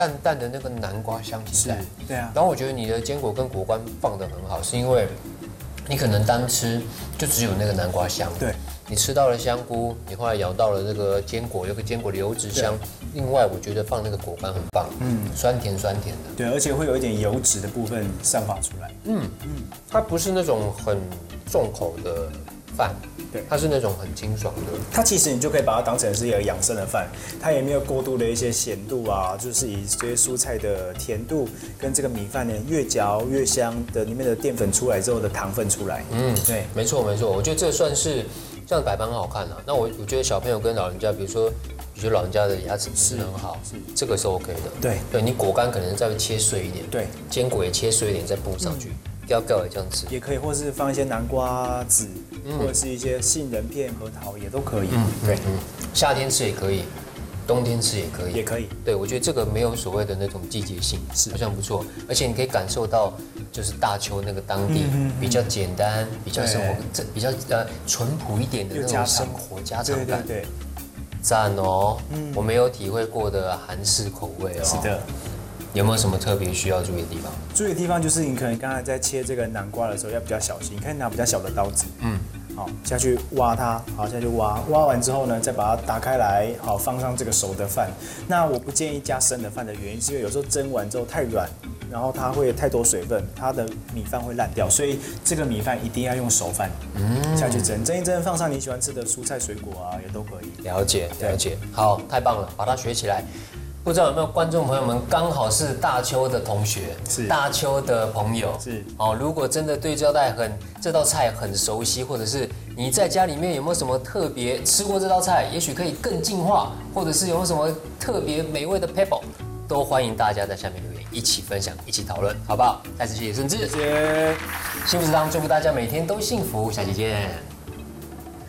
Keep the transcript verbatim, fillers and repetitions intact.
淡淡的那个南瓜香气在。 对啊。 然后我觉得你的坚果跟果干放得很好，是因为你可能单吃就只有那个南瓜香。 对。 你吃到了香菇，你后来咬到了这个坚果，有个坚果的油脂香。另外，我觉得放那个果干很棒，嗯，酸甜酸甜的。 对，而且会有一点油脂的部分散发出来。 嗯嗯，它不是那种很重口的饭。对，它是那种很清爽的。 它其实你就可以把它当成是一个养生的饭，它也没有过度的一些咸度啊，就是以这些蔬菜的甜度跟这个米饭呢越嚼越香的里面的淀粉出来之后的糖分出来。 嗯，对，没错没错，我觉得这算是这样摆盘很好看啊。那我我觉得小朋友跟老人家，比如说比如说老人家的牙齿不是很好，是这个是 OK 的。对，对你果干可能再切碎一点，对，坚果也切碎一点再铺上去。嗯要搞也这样吃， 也可以，或是放一些南瓜籽，嗯、或者是一些杏仁片、核桃也都可以。嗯，对，嗯， 夏天吃也可以，冬天吃也可以， 也可以。 对，我觉得这个没有所谓的那种季节性，是好像不错，而且你可以感受到就是大邱那个当地比较简单、比较生活、这比较呃淳朴一点的那种生活家常感。对对对，赞哦！嗯，我没有体会过的韩式口味哦。 是的。 有没有什么特别需要注意的地方？ 注意的地方就是你可能刚才在切这个南瓜的时候要比较小心，可以拿比较小的刀子，嗯，好下去挖它，好下去挖，挖完之后呢，再把它打开来，好放上这个熟的饭。那我不建议加生的饭的原因是因为有时候蒸完之后太软，然后它会太多水分，它的米饭会烂掉，所以这个米饭一定要用熟饭，嗯，下去蒸，蒸一蒸，放上你喜欢吃的蔬菜水果啊，也都可以。 了解了解，好，太棒了，把它学起来。不知道有没有观众朋友们刚好是大邱的同学，是大邱的朋友，是哦。如果真的对这道菜很这道菜很熟悉，或者是你在家里面有没有什么特别吃过这道菜，也许可以更进化，或者是有没有什么特别美味的 pebble， 都欢迎大家在下面留言，一起分享，一起讨论，好不好？再次谢谢顺治，谢谢幸福食堂，祝福大家每天都幸福，下期见。